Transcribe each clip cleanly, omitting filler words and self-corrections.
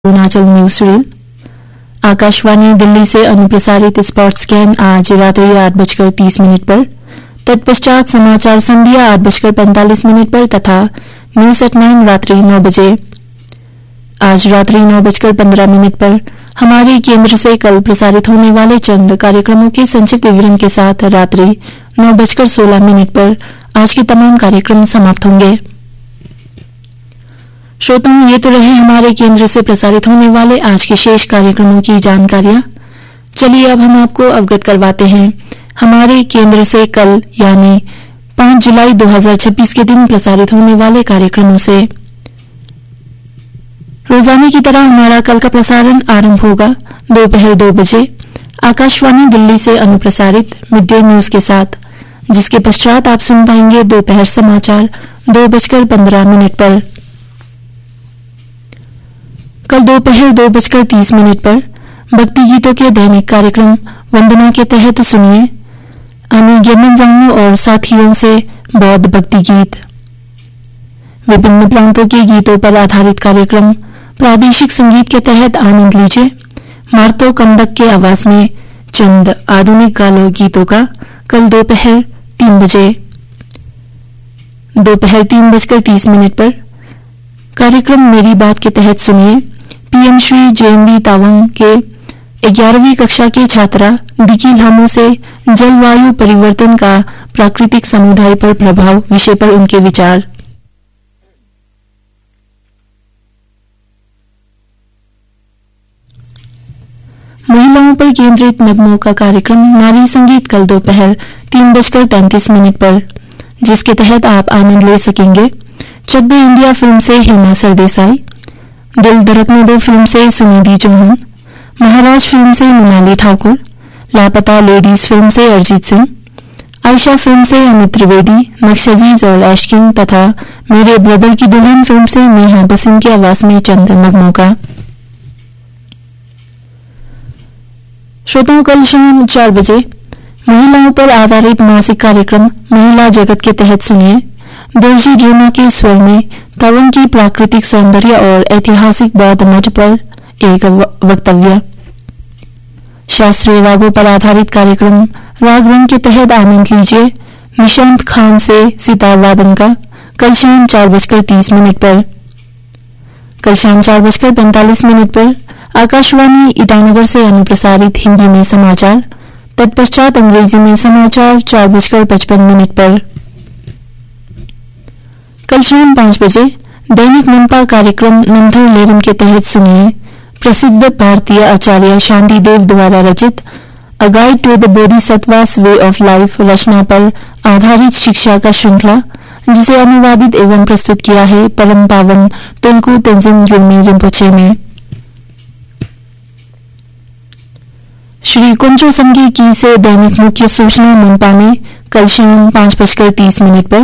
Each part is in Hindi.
Arunachal news reel. आकाशवाणी दिल्ली से अनुप्रसारित स्पोर्ट्स स्कैन आज रात्रि 8:30 पर, तत्पश्चात समाचार संध्या 8:45 पर तथा न्यूज एट 9 रात्रि 9 बजे। आज रात्रि 9:15 पर हमारे केंद्र से कल प्रसारित होने वाले चंद कार्यक्रमों के संक्षिप्त विवरण के साथ रात्रि 9:16 पर आज के तमाम कार्यक्रम समाप्त होंगे। श्रोताओं, ये तो रहे हमारे केंद्र से प्रसारित होने वाले आज के शेष कार्यक्रमों की जानकारियां। चलिए अब हम आपको अवगत करवाते हैं हमारे केंद्र से कल यानी 5 जुलाई 2026 के दिन प्रसारित होने वाले कार्यक्रमों से। रोजाना की तरह हमारा कल का प्रसारण आरंभ होगा दोपहर 2 बजे आकाशवाणी दिल्ली से अनुप्रसारित मिड डे न्यूज के साथ, जिसके पश्चात आप सुन पाएंगे दोपहर समाचार 2:15 पर। कल दोपहर 2:30 पर भक्ति गीतों के दैनिक कार्यक्रम वंदना के तहत सुनिए अनु गेमनजांगू और साथियों से बौद्ध भक्ति गीत। विभिन्न प्रांतों के गीतों पर आधारित कार्यक्रम प्रादेशिक संगीत के तहत आनंद लीजिए। मार्तो कंदक के आवाज में चंद आधुनिक गालो गीतों का कल दोपहर 3 बजे। दोपहर 3:30 पर कार्यक्रम मेरी बात के तहत सुनिए पीएम श्री जेएनवी तावंग के 11वीं कक्षा के छात्रा डिकी लामो से जलवायु परिवर्तन का प्राकृतिक समुदाय पर प्रभाव विषय पर उनके विचार। महिलाओं पर केंद्रित नगमों का कार्यक्रम नारी संगीत कल दोपहर 3:33 पर, जिसके तहत आप आनंद ले सकेंगे चक दे इंडिया फिल्म से हेमा सरदेसाई, दिल धड़कने दो फिल्म से सुनिधि चौहान, महाराज फिल्म से मोनाली ठाकुर, लापता लेडीज फिल्म से अरिजीत सिंह, आयशा फिल्म से अमित त्रिवेदी, नक्शजीज और ऐश किंग तथा मेरे ब्रदर की दुल्हन फिल्म से नेहा बसिन की आवाज में चंद नगमों का। श्रोताओं, कल शाम 4 बजे महिलाओं पर आधारित मासिक कार्यक्रम महिला जगत के तहत सुनिए दर्जी ड्रामा के स्वर में तवंग की प्राकृतिक सौंदर्य और ऐतिहासिक बौद्ध मठ पर एक वक्तव्य। शास्त्रीय रागों पर आधारित कार्यक्रम राग रंग के तहत आनंद लीजिए निशांत खान से सितार वादन का कल शाम 4:30 पर। कल शाम 4:45 पर आकाशवाणी ईटानगर से अनुप्रसारित हिंदी में समाचार, तत्पश्चात अंग्रेजी में समाचार 4:55 पर। कल शाम 5 बजे दैनिक मनपा कार्यक्रम नंधर लेरम के तहत सुनिए प्रसिद्ध भारतीय आचार्य शांति देव द्वारा रचित a guide to the bodhisattvas way of life रचना पर आधारित शिक्षा का श्रृंखला, जिसे अनुवादित एवं प्रस्तुत किया है परम पावन तुलकू तेंजिन ग्योमी रिम्पोचे ने। श्री कुंचो संघी की से दैनिक मुख्य सूचना मनपा में कल शाम 5:30 पर,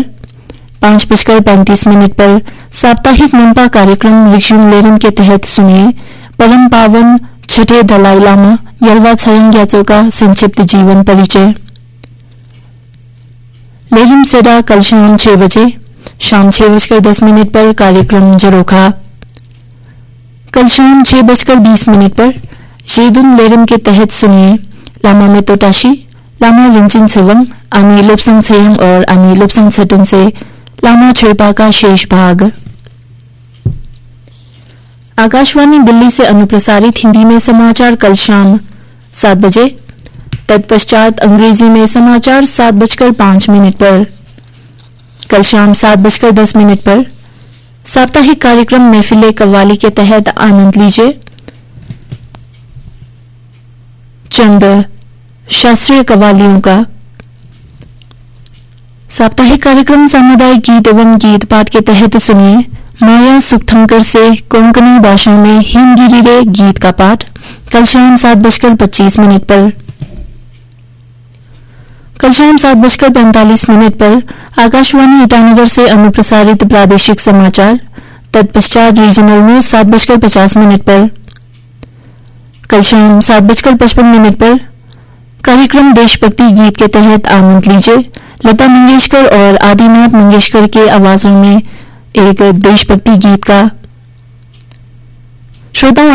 5:35 पर साप्ताहिक मनपा कार्यक्रम रिक्शुन लेरम के तहत सुनिए परम पावन छठे दलाई लामा यलवा छयंग ग्याचो का संक्षिप्त जीवन परिचय। लेरम सेडा कल शाम 6 बजे, शाम 6:10 पर कार्यक्रम जरोखा। कल शाम 6:20 पर शेदुन लेरम के तहत सुनिए लामा में तोटाशी लामा रिंचिन सेवंग आनी लुपसंग सेयंग और आनी लुपसंग सेटुन से लामा छोपा का शेष भाग। आकाशवाणी दिल्ली से अनुप्रसारित हिंदी में समाचार कल शाम 7 बजे, तत्पश्चात अंग्रेजी में समाचार 7:05 पर। कल शाम 7:10 पर साप्ताहिक कार्यक्रम महफिले कव्वाली के तहत आनंद लीजिए चंद शास्त्रीय कव्वालियों का। साप्ताहिक कार्यक्रम सामुदायिक गीत एवं गीत पाठ के तहत सुनिए माया सुखथंकर से कोंकणी भाषा में हिमगिरी रे गीत का पाठ कल शाम 7:25 पर। कल शाम 7:45 पर आकाशवाणी ईटानगर से अनुप्रसारित प्रादेशिक समाचार, तत्पश्चात रीजनल न्यूज 7:50 पर। कल शाम 7:55 पर कार्यक्रम देशभक्ति गीत के तहत आनंद लीजिए लता मंगेशकर और आदिनाथ मंगेशकर के आवाजों में एक देशभक्ति गीत का। श्रोताओं,